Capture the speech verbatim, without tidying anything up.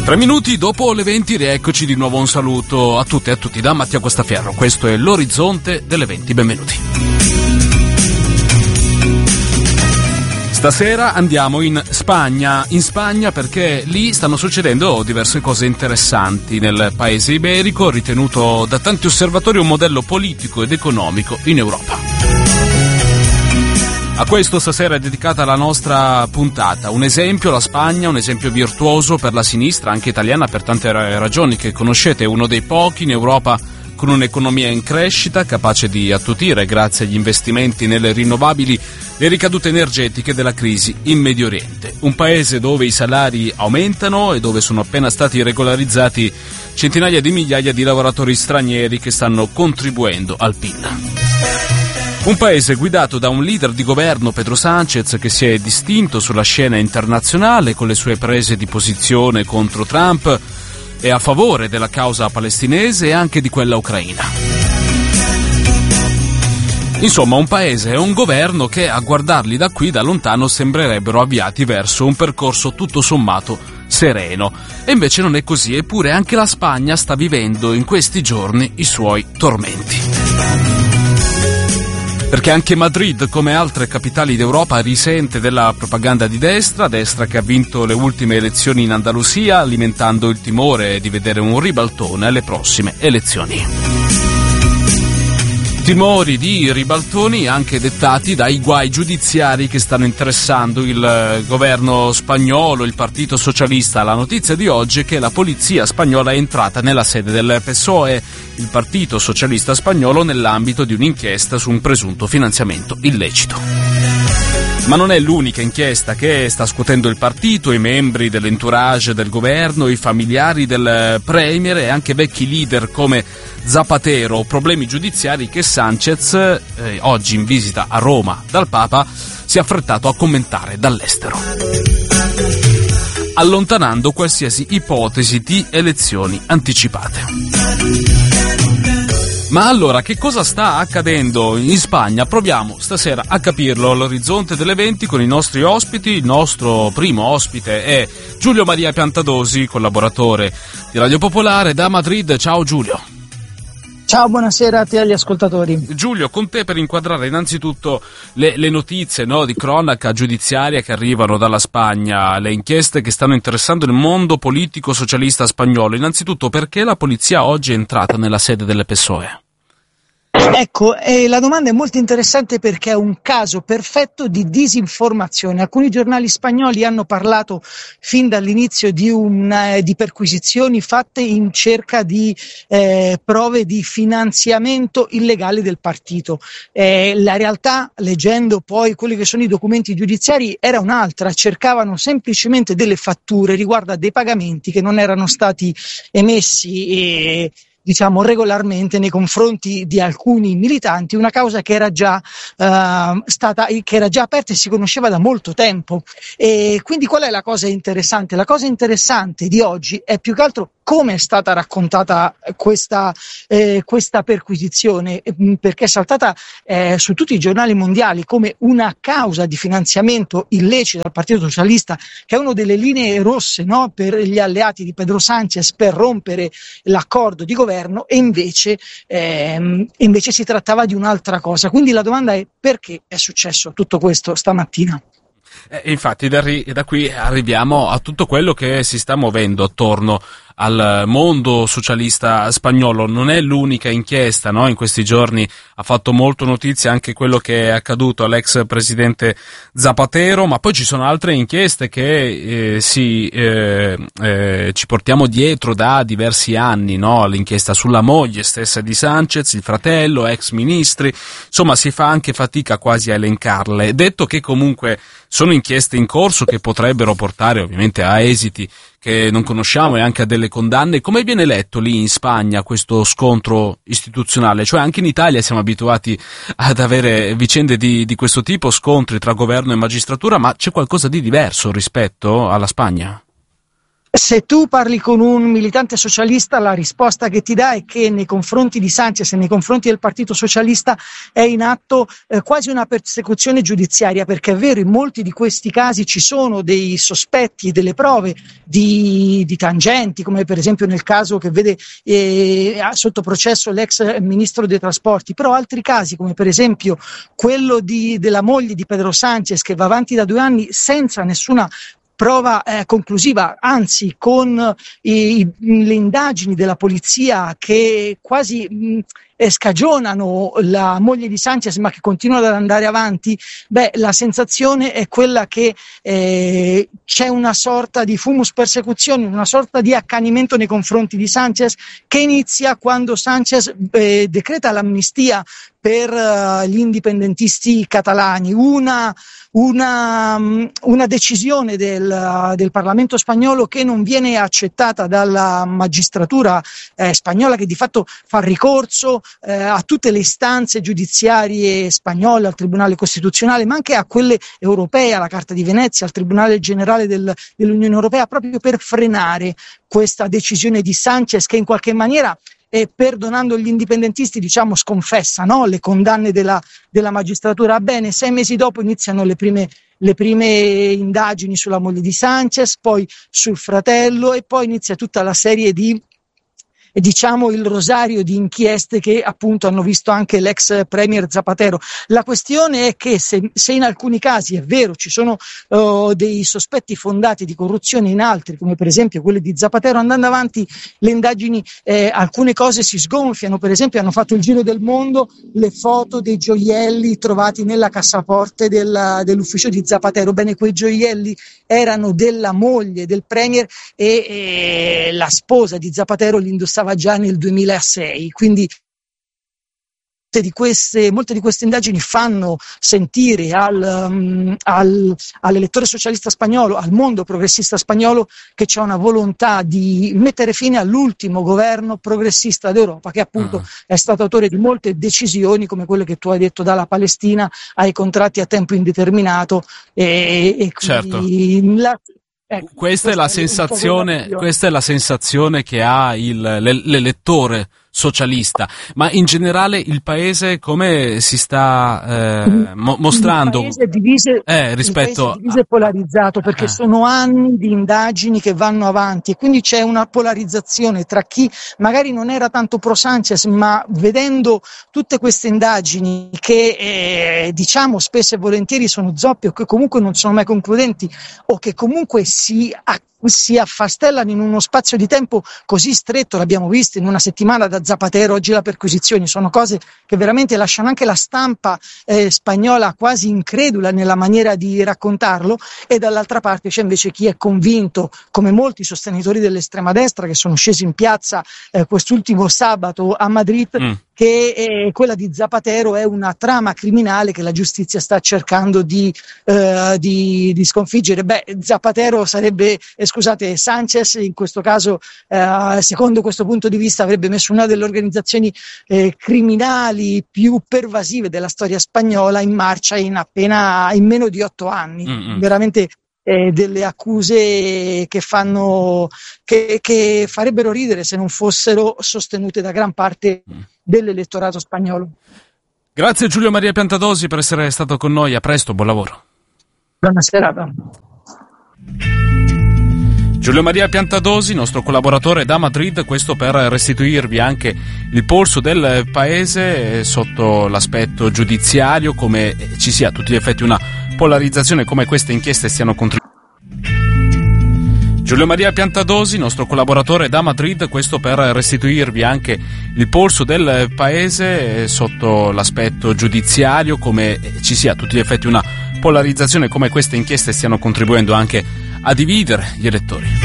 Tre minuti dopo le venti, rieccoci di nuovo. Un saluto a tutte e a tutti da Mattia Costaferro. Questo è l'Orizzonte delle venti, benvenuti. Stasera andiamo in Spagna, in Spagna perché lì stanno succedendo diverse cose interessanti nel paese iberico, ritenuto da tanti osservatori un modello politico ed economico in Europa. A questo stasera è dedicata la nostra puntata. Un esempio, la Spagna, un esempio virtuoso per la sinistra, anche italiana, per tante ragioni che conoscete, uno dei pochi in Europa con un'economia in crescita, capace di attutire, grazie agli investimenti nelle rinnovabili, le ricadute energetiche della crisi in Medio Oriente. Un paese dove i salari aumentano e dove sono appena stati regolarizzati centinaia di migliaia di lavoratori stranieri che stanno contribuendo al P I L. Un paese guidato da un leader di governo, Pedro Sánchez, che si è distinto sulla scena internazionale con le sue prese di posizione contro Trump e a favore della causa palestinese e anche di quella ucraina. Insomma, un paese e un governo che, a guardarli da qui, da lontano, sembrerebbero avviati verso un percorso tutto sommato sereno. E invece non è così, eppure anche la Spagna sta vivendo in questi giorni i suoi tormenti. Perché anche Madrid, come altre capitali d'Europa, risente della propaganda di destra, destra che ha vinto le ultime elezioni in Andalusia, alimentando il timore di vedere un ribaltone alle prossime elezioni. Timori di ribaltoni anche dettati dai guai giudiziari che stanno interessando il governo spagnolo, il Partito Socialista. La notizia di oggi è che la polizia spagnola è entrata nella sede del P S O E, il Partito Socialista spagnolo, nell'ambito di un'inchiesta su un presunto finanziamento illecito. Ma non è l'unica inchiesta che sta scuotendo il partito, i membri dell'entourage del governo, i familiari del premier e anche vecchi leader come Zapatero, problemi giudiziari che Sánchez, eh, oggi in visita a Roma dal Papa, si è affrettato a commentare dall'estero, allontanando qualsiasi ipotesi di elezioni anticipate. Ma allora, che cosa sta accadendo in Spagna? Proviamo stasera a capirlo all'Orizzonte delle venti con i nostri ospiti. Il nostro primo ospite è Giulio Maria Piantadosi, collaboratore di Radio Popolare da Madrid. Ciao Giulio. Ciao, buonasera a te e agli ascoltatori. Giulio, con te per inquadrare innanzitutto le, le notizie, no, di cronaca giudiziaria che arrivano dalla Spagna, le inchieste che stanno interessando il mondo politico socialista spagnolo. Innanzitutto, perché la polizia oggi è entrata nella sede delle P S O E? Ecco, eh, la domanda è molto interessante perché è un caso perfetto di disinformazione. Alcuni giornali spagnoli hanno parlato fin dall'inizio di, una, di perquisizioni fatte in cerca di eh, prove di finanziamento illegale del partito. Eh, la realtà, leggendo poi quelli che sono i documenti giudiziari, era un'altra. Cercavano semplicemente delle fatture riguardo a dei pagamenti che non erano stati emessi e diciamo regolarmente nei confronti di alcuni militanti, una causa che era già uh, stata che era già aperta e si conosceva da molto tempo. E quindi qual è la cosa interessante? La cosa interessante di oggi è più che altro come è stata raccontata questa, eh, questa perquisizione, perché è saltata eh, su tutti i giornali mondiali come una causa di finanziamento illecito dal Partito Socialista, che è una delle linee rosse, no, per gli alleati di Pedro Sánchez per rompere l'accordo di governo. E invece, ehm, invece si trattava di un'altra cosa. Quindi la domanda è: perché è successo tutto questo stamattina? Eh, infatti da, ri- da qui arriviamo a tutto quello che si sta muovendo attorno al mondo socialista spagnolo. Non è l'unica inchiesta, no? In questi giorni ha fatto molto notizia anche quello che è accaduto all'ex presidente Zapatero, ma poi ci sono altre inchieste che eh, si, eh, eh, ci portiamo dietro da diversi anni, no? L'inchiesta sulla moglie stessa di Sánchez, il fratello, ex ministri, insomma si fa anche fatica quasi a elencarle. Detto che comunque sono inchieste in corso che potrebbero portare ovviamente a esiti che non conosciamo e anche a delle condanne. Come viene letto lì in Spagna questo scontro istituzionale? Cioè anche in Italia siamo abituati ad avere vicende di, di questo tipo, scontri tra governo e magistratura, ma c'è qualcosa di diverso rispetto alla Spagna? Se tu parli con un militante socialista, la risposta che ti dà è che nei confronti di Sanchez e nei confronti del Partito Socialista è in atto eh, quasi una persecuzione giudiziaria, perché è vero, in molti di questi casi ci sono dei sospetti, delle prove di, di tangenti, come per esempio nel caso che vede eh, sotto processo l'ex ministro dei trasporti, però altri casi, come per esempio quello di, della moglie di Pedro Sanchez, che va avanti da due anni senza nessuna prova eh, conclusiva, anzi con i, le indagini della polizia che quasi mh, scagionano la moglie di Sanchez ma che continuano ad andare avanti, beh, la sensazione è quella che eh, c'è una sorta di fumus persecuzione, una sorta di accanimento nei confronti di Sanchez, che inizia quando Sanchez eh, decreta l'amnistia per uh, gli indipendentisti catalani, una, una, una decisione del, uh, del Parlamento spagnolo che non viene accettata dalla magistratura eh, spagnola, che di fatto fa ricorso eh, a tutte le istanze giudiziarie spagnole, al Tribunale Costituzionale, ma anche a quelle europee, alla Carta di Venezia, al Tribunale Generale del, dell'Unione Europea, proprio per frenare questa decisione di Sanchez, che in qualche maniera, e perdonando gli indipendentisti, diciamo, sconfessa, no? Le condanne della, della magistratura. Bene, sei mesi dopo iniziano le prime, le prime indagini sulla moglie di Sanchez, poi sul fratello, e poi inizia tutta la serie di, diciamo, il rosario di inchieste che appunto hanno visto anche l'ex premier Zapatero. La questione è che se, se in alcuni casi è vero ci sono uh, dei sospetti fondati di corruzione, in altri, come per esempio quelli di Zapatero, andando avanti le indagini eh, alcune cose si sgonfiano. Per esempio hanno fatto il giro del mondo le foto dei gioielli trovati nella cassaforte della, dell'ufficio di Zapatero. Bene, quei gioielli erano della moglie del premier e, e la sposa di Zapatero li indossava già nel duemilasei, quindi di queste, molte di queste indagini fanno sentire al, um, al, all'elettore socialista spagnolo, al mondo progressista spagnolo, che c'è una volontà di mettere fine all'ultimo governo progressista d'Europa, che appunto uh-huh. è stato autore di molte decisioni come quelle che tu hai detto, dalla Palestina ai contratti a tempo indeterminato e, e certo. la, Ecco, questa, è la sensazione, questa è la sensazione che ha il, l'elettore socialista, ma in generale il paese come si sta eh, mo- mostrando? Il paese è diviso, eh, rispetto il paese è diviso e polarizzato, perché eh. sono anni di indagini che vanno avanti e quindi c'è una polarizzazione tra chi magari non era tanto pro Sanchez, ma vedendo tutte queste indagini che eh, diciamo spesso e volentieri sono zoppie o che comunque non sono mai concludenti o che comunque si si affastellano in uno spazio di tempo così stretto, l'abbiamo visto in una settimana da Zapatero, oggi la perquisizione, sono cose che veramente lasciano anche la stampa eh, spagnola quasi incredula nella maniera di raccontarlo, e dall'altra parte c'è invece chi è convinto, come molti sostenitori dell'estrema destra che sono scesi in piazza eh, quest'ultimo sabato a Madrid, mm. che eh, quella di Zapatero è una trama criminale che la giustizia sta cercando di, eh, di, di sconfiggere. Beh, Zapatero sarebbe, eh, scusate, Sanchez in questo caso, eh, secondo questo punto di vista, avrebbe messo una delle organizzazioni eh, criminali più pervasive della storia spagnola in marcia in appena, in meno di otto anni. Mm-hmm. Veramente eh, delle accuse che fanno, che, che farebbero ridere se non fossero sostenute da gran parte mm. dell'elettorato spagnolo. Grazie Giulio Maria Piantadosi per essere stato con noi, a presto, buon lavoro. Buona serata. Giulio Maria Piantadosi, nostro collaboratore da Madrid, questo per restituirvi anche il polso del paese sotto l'aspetto giudiziario, come ci sia a tutti gli effetti una polarizzazione, come queste inchieste stiano contribuendo. Giulio Maria Piantadosi, nostro collaboratore da Madrid, questo per restituirvi anche il polso del paese sotto l'aspetto giudiziario, come ci sia a tutti gli effetti una polarizzazione, come queste inchieste stiano contribuendo anche a dividere gli elettori.